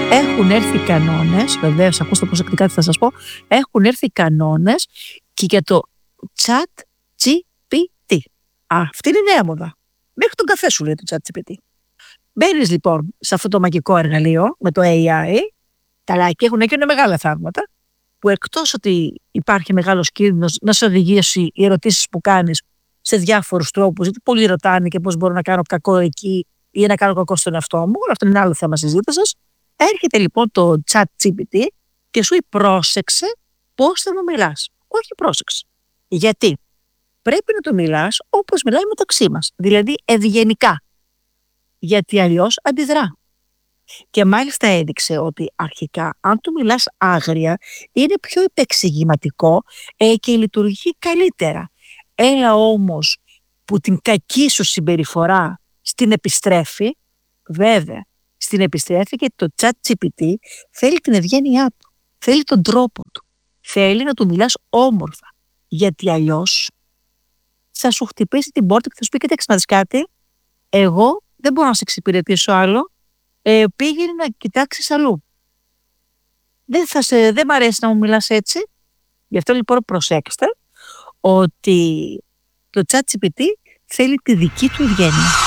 Έχουν έρθει κανόνες, βεβαίως, ακούστε προσεκτικά τι θα σας πω, έχουν έρθει κανόνες και για το ChatGPT. Αυτή είναι η νέα μόδα. Μέχρι τον καφέ σου λέει το ChatGPT. Μπαίνεις λοιπόν σε αυτό το μαγικό εργαλείο με το AI, και έχουν και μεγάλα θαύματα, που εκτός ότι υπάρχει μεγάλος κίνδυνος να σε οδηγήσει οι ερωτήσεις που κάνεις σε διάφορους τρόπους, γιατί πολλοί ρωτάνε και πώς μπορώ να κάνω κακό εκεί ή να κάνω κακό στον εαυτό μου, αυτό είναι άλλο θέμα συζήτησης. Έρχεται λοιπόν το ChatGPT και σου πρόσεξε πώς θα μου μιλάς. Όχι πρόσεξε. Γιατί πρέπει να το μιλάς όπως μιλάει μεταξύ μας, δηλαδή ευγενικά. Γιατί αλλιώς αντιδρά. Και μάλιστα έδειξε ότι αρχικά, αν του μιλάς άγρια, είναι πιο επεξηγηματικό και λειτουργεί καλύτερα. Έλα όμως που την κακή σου συμπεριφορά στην επιστρέφει, βέβαια, στην επιστρέφει και το ChatGPT θέλει την ευγένειά του, θέλει τον τρόπο του, θέλει να του μιλάς όμορφα. Γιατί αλλιώς θα σου χτυπήσει την πόρτα και θα σου πει: κοίταξε να δεις κάτι, εγώ δεν μπορώ να σε εξυπηρετήσω άλλο, πήγαινε να κοιτάξεις αλλού. Δεν μ' αρέσει να μου μιλάς έτσι. Γι' αυτό λοιπόν προσέξτε ότι το ChatGPT θέλει τη δική του ευγένεια.